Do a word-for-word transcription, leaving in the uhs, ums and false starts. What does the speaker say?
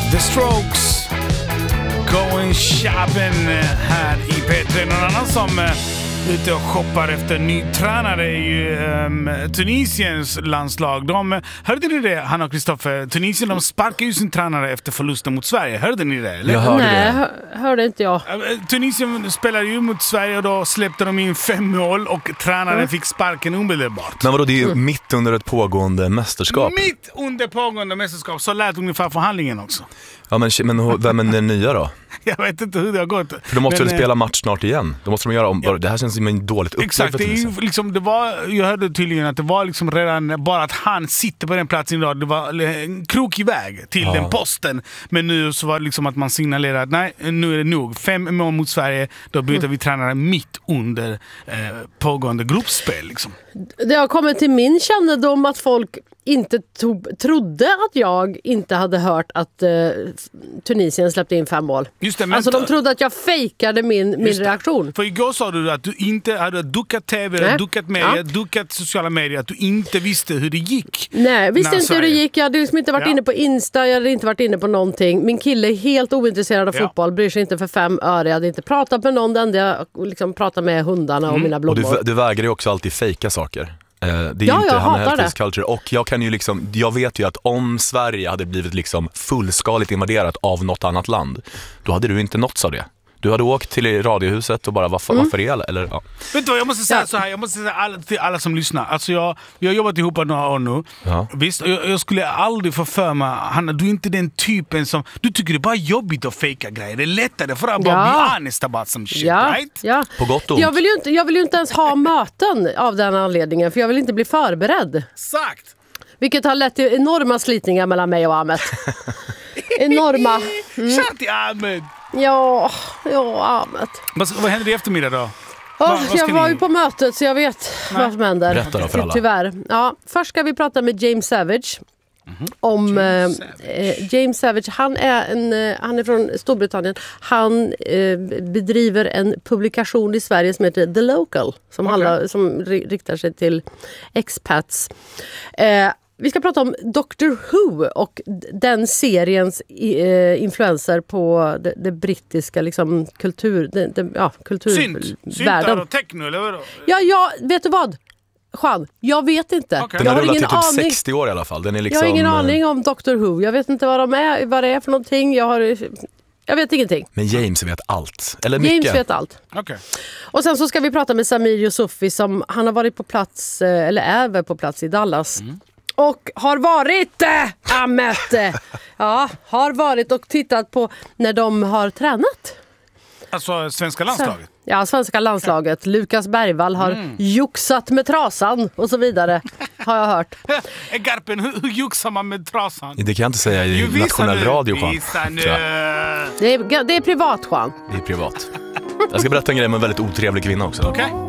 The Strokes, Going Shopping här i P tre. Någon annan som är ute och shoppar efter ny tränare är ju um, Tunisiens landslag. De, hörde ni det, Hanna och Kristoffer? Tunisien, de sparkar ju sin tränare efter förlusten mot Sverige. Hörde ni det? Eller? Jag hörde Nej, det. hör, hörde inte jag. Tunisien spelade ju mot Sverige och då släppte de in fem mål och tränaren mm. fick sparken omedelbart. Men vadå, det är ju mm. mitt under ett pågående mästerskap. Mitt under pågående mästerskap, så lät ungefär förhandlingen också. Ja, men, men vem är den nya då? Jag vet inte hur det har gått. För de måste men, väl spela match snart igen? Då måste de göra om. Ja. Det här känns som en dåligt upplägg. Exakt, det är ju liksom, det var, jag hörde tydligen att det var liksom redan bara att han sitter på den platsen idag. Det var en krokig väg till ja. den posten. Men nu så var det liksom att man signalerar att nej, nu är det nog. Fem mål mot Sverige, då byter mm. vi tränare mitt under eh, pågående gruppspel liksom. Det har kommit till min kännedom att folk inte tog, trodde att jag inte hade hört att uh, Tunisien släppte in fem mål. Just det, men alltså de trodde att jag fejkade min, min reaktion. För igår sa du att du inte hade duckat tv, Nej. duckat media, ja. duckat sociala medier, att du inte visste hur det gick. Nej, visste inte Sverige. hur det gick. Jag hade liksom inte varit ja. inne på Insta, jag hade inte varit inne på någonting. Min kille är helt ointresserad av ja. fotboll, bryr sig inte för fem öre. Jag hade inte pratat med någon, det enda jag liksom pratade med hundarna och mm. mina blommor. Och du, du vägrar ju också alltid fejka saker. Det är ja, inte jag hatar det. Culture. Och jag kan ju liksom, jag vet ju att om Sverige hade blivit liksom fullskaligt invaderat av något annat land, då hade du inte nåtts av det. Du hade åkt till radiohuset och bara, varför, mm. varför är det? Eller, ja. Vet du vad, jag måste säga ja. så här, jag måste säga alla, till alla som lyssnar. Alltså jag, jag har jobbat ihop några år nu. Ja. Visst, jag, jag skulle aldrig få för mig, Hanna, du är inte den typen som, du tycker det är bara jobbigt att fejka grejer. Det är lättare för att bara ja. bli honest about some shit, ja. right? Ja. På gott och ont. Jag vill, ju inte, jag vill ju inte ens ha möten av den anledningen, för jag vill inte bli förberedd. Exakt. Vilket har lett till enorma slitningar mellan mig och Ahmed. Enorma. Mm. Shout till Ahmed. Ja, ja, Ahmed. Vad, vad händer i eftermiddag då? Oh, Va, jag var ni... ju på mötet så jag vet Nej. vad som händer. Berätta då för alla. Tyvärr. Ja, först ska vi prata med James Savage. Mm-hmm. Om James Savage. Eh, James Savage, han är, en, eh, han är från Storbritannien. Han eh, bedriver en publikation i Sverige som heter The Local. Som, okay. handlar, som riktar sig till expats. Eh, Vi ska prata om Doctor Who och den seriens eh, influenser på det, det brittiska liksom, kultur, det, det, ja, kulturvärlden. Synt, syntar och techno eller vad? Ja, ja, vet du vad? Juan, jag vet inte. Okay. Den jag har har rullat ingen till typ aning. sextio år i alla fall. Den är liksom, jag har ingen aning om Doctor Who. Jag vet inte vad de är, vad det är för någonting. Jag har... Jag vet ingenting. Men James vet allt. Eller James mycket. vet allt. Okay. Och sen så ska vi prata med Samir Yusufi som han har varit på plats, eller är väl på plats i Dallas. Mm. Och har varit, äh, Ahmed, ja, har varit och tittat på när de har tränat. Alltså svenska landslaget? Ja, svenska landslaget. Lukas Bergvall har mm. juxat med trasan och så vidare, har jag hört. Garpen, hur, hur juxar man med trasan? Det kan jag inte säga i ju, nationell nu, radio, Juan. Det är, det är privat, Juan. Det är privat. Jag ska berätta en grej med en väldigt otrevlig kvinna också. Okej. Okay.